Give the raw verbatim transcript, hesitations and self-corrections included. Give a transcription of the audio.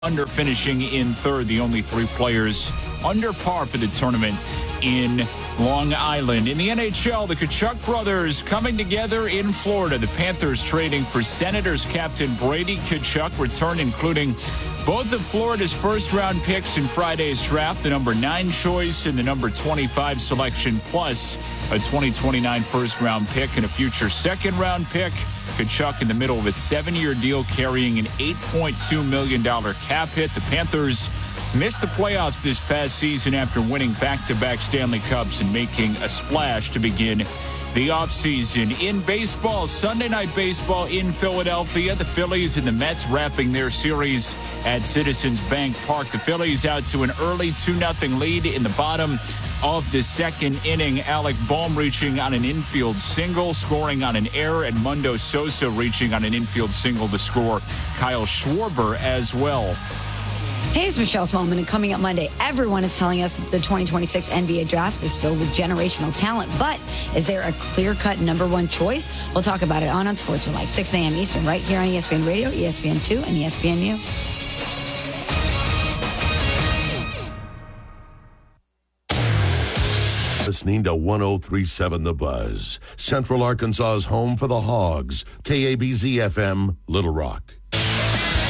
under finishing in third. The only three players under par for the tournament in Long Island. In the N H L, the Tkachuk brothers coming together in Florida. The Panthers trading for Senators captain Brady Tkachuk, return including both of Florida's first-round picks in Friday's draft, the number nine choice and the number twenty-five selection, plus a twenty twenty-nine first-round pick and a future second-round pick. Tkachuk in the middle of a seven-year deal carrying an eight point two million dollars cap hit. The Panthers missed the playoffs this past season after winning back-to-back Stanley Cups and making a splash to begin the offseason. In baseball, Sunday Night Baseball in Philadelphia, the Phillies and the Mets wrapping their series at Citizens Bank Park. The Phillies out to an early two nothing lead in the bottom of the second inning. Alec Bohm reaching on an infield single, scoring on an error, and Mundo Sosa reaching on an infield single to score. Kyle Schwarber as well. Hey, it's Michelle Smallman, and coming up Monday, everyone is telling us that the twenty twenty-six N B A draft is filled with generational talent, but is there a clear-cut number one choice? We'll talk about it on Unsportsmanlike, six a.m. Eastern, right here on E S P N Radio, E S P N two, and E S P N U. Listening to one oh three point seven The Buzz, Central Arkansas's home for the Hogs, K A B Z F M, Little Rock.